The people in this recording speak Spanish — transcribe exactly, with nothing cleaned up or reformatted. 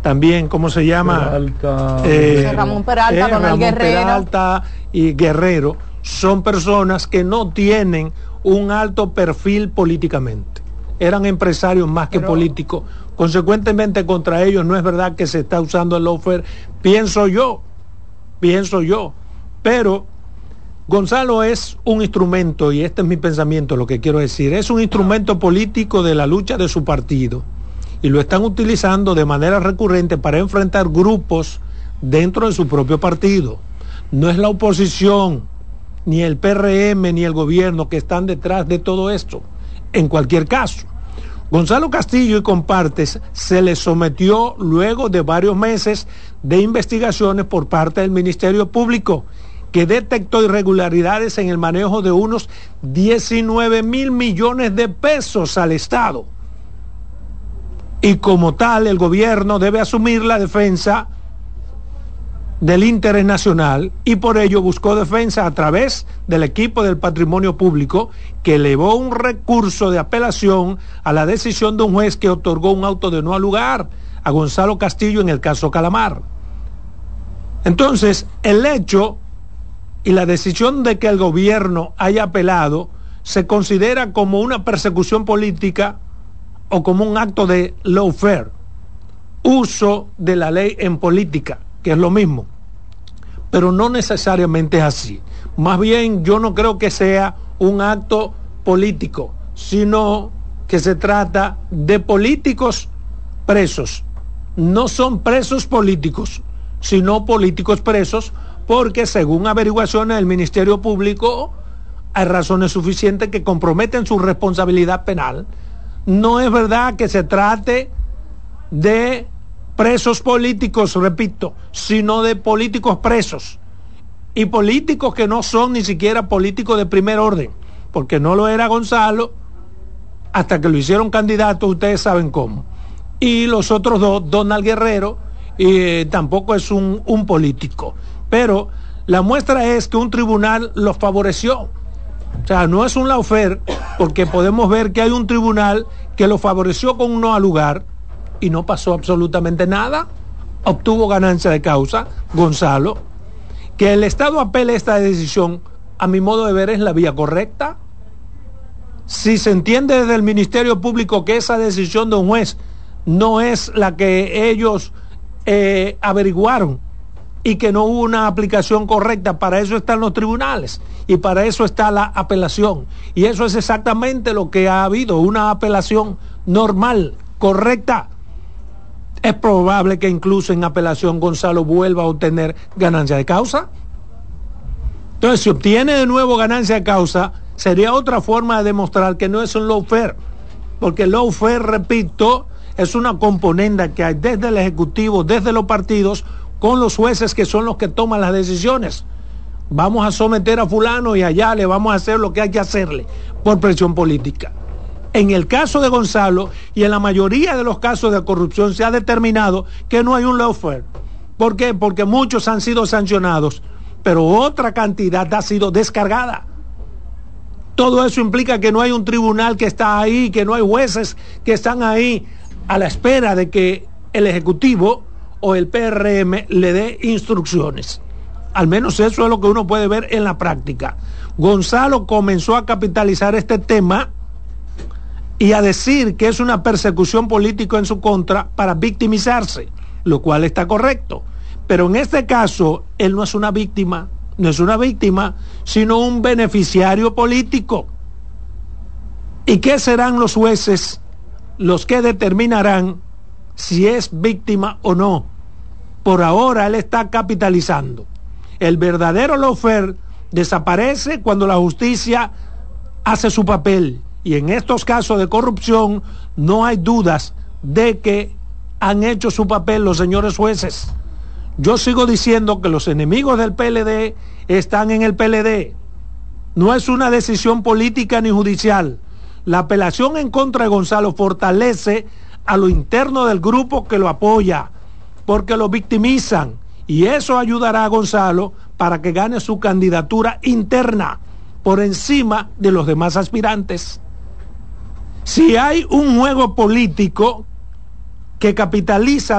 también, ¿cómo se llama? Peralta, eh, Ramón Peralta, eh, Donald Ramón Guerrero. Peralta y Guerrero son personas que no tienen un alto perfil políticamente. Eran empresarios más que Pero, políticos. Consecuentemente, contra ellos no es verdad que se está usando el lawfare, pienso yo, pienso yo. Pero Gonzalo es un instrumento, y este es mi pensamiento, lo que quiero decir, es un instrumento político de la lucha de su partido, y lo están utilizando de manera recurrente para enfrentar grupos dentro de su propio partido. No es la oposición, ni el P R M, ni el gobierno que están detrás de todo esto. En cualquier caso, Gonzalo Castillo y compartes se le sometió luego de varios meses de investigaciones por parte del Ministerio Público, que detectó irregularidades en el manejo de unos diecinueve mil millones de pesos al Estado. Y como tal, el gobierno debe asumir la defensa del interés nacional, y por ello buscó defensa a través del equipo del patrimonio público, que elevó un recurso de apelación a la decisión de un juez que otorgó un auto de no lugar a Gonzalo Castillo en el caso Calamar. Entonces, el hecho y la decisión de que el gobierno haya apelado se considera como una persecución política o como un acto de lawfare, uso de la ley en política, que es lo mismo. Pero no necesariamente es así. Más bien, yo no creo que sea un acto político, sino que se trata de políticos presos. No son presos políticos, sino políticos presos, porque según averiguaciones del Ministerio Público hay razones suficientes que comprometen su responsabilidad penal. No es verdad que se trate de presos políticos, repito, sino de políticos presos, y políticos que no son ni siquiera políticos de primer orden, porque no lo era Gonzalo hasta que lo hicieron candidato, ustedes saben cómo, y los otros dos, Donald Guerrero, eh, tampoco es un, un político, pero la muestra es que un tribunal los favoreció. O sea, no es un lawfare, porque podemos ver que hay un tribunal que lo favoreció con un no al lugar, y no pasó absolutamente nada, obtuvo ganancia de causa Gonzalo. Que el Estado apele esta decisión, a mi modo de ver, es la vía correcta. Si se entiende desde el Ministerio Público que esa decisión de un juez no es la que ellos eh, averiguaron, y que no hubo una aplicación correcta, para eso están los tribunales y para eso está la apelación, y eso es exactamente lo que ha habido, una apelación normal, correcta. Es probable que incluso en apelación Gonzalo vuelva a obtener ganancia de causa. Entonces, si obtiene de nuevo ganancia de causa, sería otra forma de demostrar que no es un lawfare, porque el lawfare, repito, es una componente que hay desde el Ejecutivo, desde los partidos, con los jueces, que son los que toman las decisiones. Vamos a someter a fulano y allá le vamos a hacer lo que hay que hacerle por presión política. En el caso de Gonzalo y en la mayoría de los casos de corrupción se ha determinado que no hay un lawfare. ¿Por qué? Porque muchos han sido sancionados, pero otra cantidad ha sido descargada. Todo eso implica que no hay un tribunal que está ahí, que no hay jueces que están ahí a la espera de que el Ejecutivo o el P R M le dé instrucciones. Al menos eso es lo que uno puede ver en la práctica. Gonzalo comenzó a capitalizar este tema y a decir que es una persecución política en su contra para victimizarse, lo cual está correcto. Pero en este caso, él no es una víctima, no es una víctima, sino un beneficiario político. ¿Y qué serán los jueces los que determinarán si es víctima o no? Por ahora él está capitalizando. El verdadero lawfare desaparece cuando la justicia hace su papel. Y en estos casos de corrupción no hay dudas de que han hecho su papel los señores jueces. Yo sigo diciendo que los enemigos del P L D están en el P L D. No es una decisión política ni judicial. La apelación en contra de Gonzalo fortalece a lo interno del grupo que lo apoya, porque lo victimizan, y eso ayudará a Gonzalo para que gane su candidatura interna por encima de los demás aspirantes. Si hay un juego político que capitaliza